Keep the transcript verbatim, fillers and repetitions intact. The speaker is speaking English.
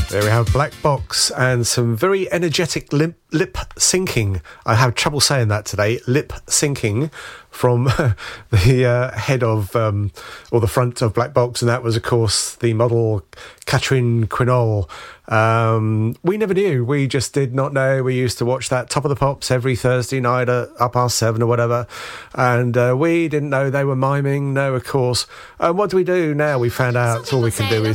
There we have Black Box and some very energetic lip, lip syncing. I have trouble saying that today. Lip syncing from the uh, head of, um, or the front of Black Box, and that was, of course, the model Catherine Quinol. Um, we never knew. We just did not know. We used to watch that Top of the Pops every Thursday night at up past seven or whatever, and uh, we didn't know they were miming. No, of course. And what do we do now? We found out all we can do is